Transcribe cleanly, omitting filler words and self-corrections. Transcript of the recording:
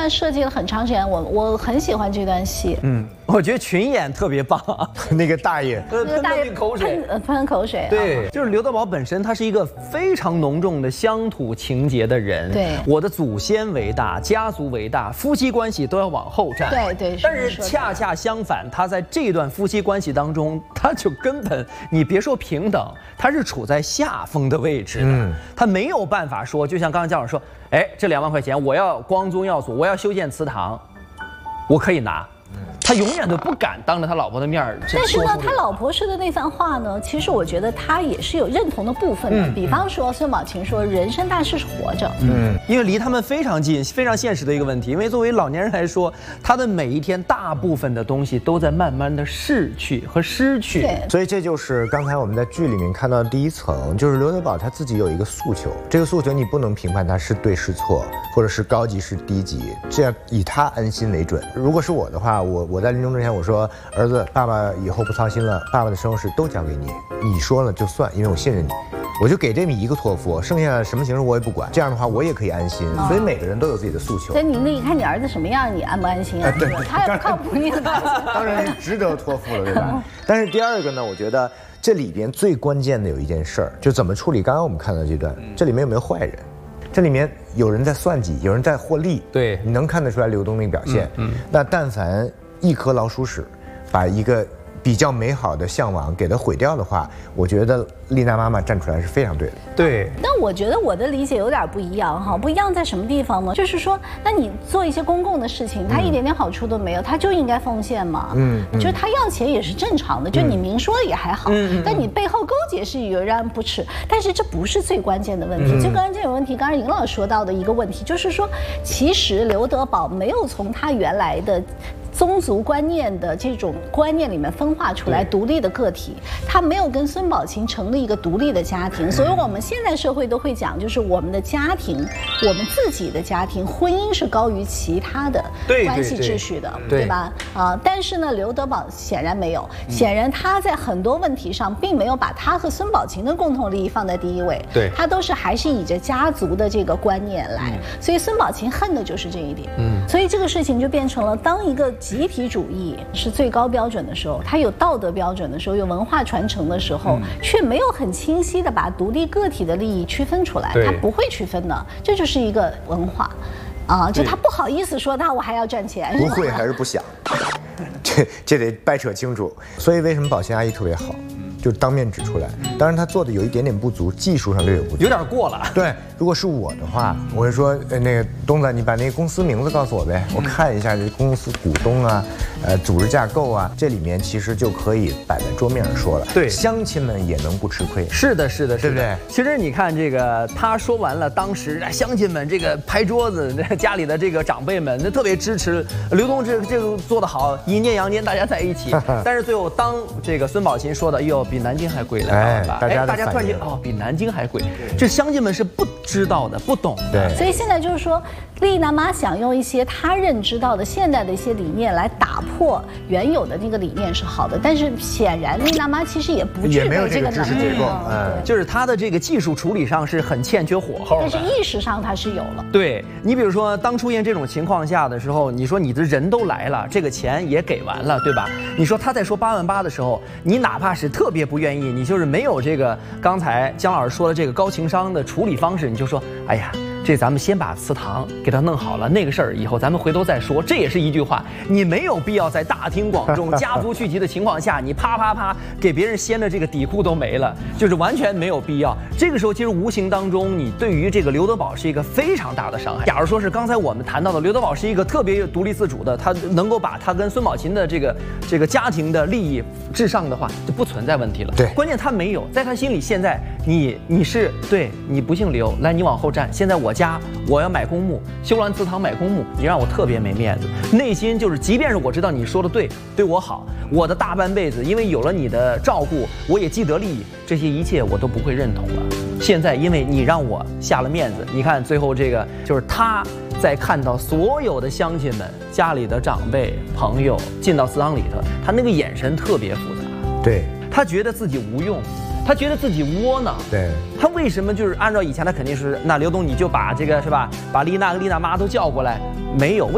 段设计了很长时间，我很喜欢这段戏。 我觉得群演特别棒， 那个大爷， 喷口水， 喷口水。 对，就是刘德宝本身，他是一个非常浓重的乡土情节的人。 对， 我的祖先为大，家族为大，夫妻关系都要往后站。 对。 但是恰恰相反，他在这段夫妻关系当中，他就根本你别说平等，他是处在下风的位置的。他没有办法说，就像刚才家长说，哎，这2万块钱我要光宗耀祖，我要修建祠堂，我可以拿。他永远都不敢当着他老婆的面儿。 但是呢，他老婆说的那番话呢，其实我觉得他也是有认同的部分的。比方说，孙宝琴说：“人生大事是活着。” 因为离他们非常近，非常现实的一个问题。因为作为老年人来说，他的每一天大部分的东西都在慢慢的逝去和失去。 对， 所以这就是刚才我们在剧里面看到的第一层，就是刘德宝他自己有一个诉求，这个诉求你不能评判他是对是错，或者是高级是低级，这样以他安心为准。如果是我的话，我在临终之前我说，儿子，爸爸以后不操心了，爸爸的身后事都交给你，你说了就算，因为我信任你，我就给这么一个托付，剩下什么形式我也不管，这样的话我也可以安心。所以每个人都有自己的诉求。 所以你看你儿子什么样，你安不安心啊？ 对， 他要不靠谱，你当然是值得托付了，对吧？但是第二个呢，我觉得这里边最关键的有一件事儿，就怎么处理刚刚我们看到这段，这里面有没有坏人？这里面有人在算计，有人在获利， 对， 你能看得出来刘东那个表现。那但凡一颗老鼠屎，把一个比较美好的向往给它毁掉的话，我觉得丽娜妈妈站出来是非常对的。 对， 但我觉得我的理解有点不一样哈，不一样在什么地方呢？就是说，那你做一些公共的事情，他一点点好处都没有，他就应该奉献嘛。就是他要钱也是正常的，就你明说也还好，但你背后勾结是有人不耻。但是这不是最关键的问题，最关键的问题，刚才尹老师说到的一个问题，就是说，其实刘德宝没有从他原来的宗族观念的这种观念里面分化出来独立的个体，他没有跟孙宝琴成立一个独立的家庭，所以我们现在社会都会讲，就是我们的家庭，我们自己的家庭，婚姻是高于其他的关系秩序的，对吧？但是呢，刘德宝显然没有，显然他在很多问题上并没有把他和孙宝琴的共同利益放在第一位， 对， 他都是还是以着家族的这个观念来，所以孙宝琴恨的就是这一点，所以这个事情就变成了，当一个集体主义是最高标准的时候，它有道德标准的时候，有文化传承的时候，却没有很清晰的把独立个体的利益区分出来，它不会区分的，这就是一个文化，就他不好意思说我还要赚钱， 不会还是不想，这得掰扯清楚。所以为什么宝琴阿姨特别好？就当面指出来，当然他做的有一点点不足，技术上略有不足， 有点过了。 对，如果是我的话，我会说，那个东子，你把那个公司名字告诉我呗，我看一下这公司股东啊，组织架构啊，这里面其实就可以摆在桌面上说了。对，乡亲们也能不吃亏。 是的，是的， 对不对？ 其实你看这个，他说完了，当时乡亲们这个拍桌子，家里的这个长辈们那特别支持刘东这个做得好，阴间阳间大家在一起。但是最后当这个孙宝琴说的，哟，比南京还贵了，大家突然间比南京还贵，这乡亲们是不知道的，不懂的。 对， 所以现在就是说，丽娜妈想用一些她认知到的现代的一些理念来打破原有的那个理念是好的，但是显然丽娜妈其实也不具备这个能力， 就是她的这个技术处理上是很欠缺火候的， 但是意识上她是有了。 对，你比如说，当出现这种情况下的时候，你说你的人都来了，这个钱也给完了，对吧？你说他在说8万8的时候，你哪怕是特别不愿意，你就是没有这个刚才姜老师说的这个高情商的处理方式，你就说，哎呀，这咱们先把祠堂给它弄好了，那个事儿以后咱们回头再说。这也是一句话，你没有必要在大庭广众、家族聚集的情况下，你啪啪啪给别人掀的这个底裤都没了，就是完全没有必要。这个时候其实无形当中，你对于这个刘德宝是一个非常大的伤害。假如说是刚才我们谈到的，刘德宝是一个特别独立自主的，他能够把他跟孙宝琴的这个家庭的利益至上的话，就不存在问题了。 对， 关键他没有，在他心里现在你是对你不姓刘，来你往后站，现在我要买公墓，修完祠堂买公墓，你让我特别没面子。内心就是，即便是我知道你说的对我好，我的大半辈子因为有了你的照顾，我也既得利益，这些一切我都不会认同了。现在因为你让我下了面子，你看最后这个就是他在看到所有的乡亲们、家里的长辈、朋友进到祠堂里头，他那个眼神特别复杂。 对， 他觉得自己无用。他觉得自己窝囊， 对， 他为什么就是按照以前他肯定是那刘东你就把这个是吧，把丽娜妈都叫过来，没有。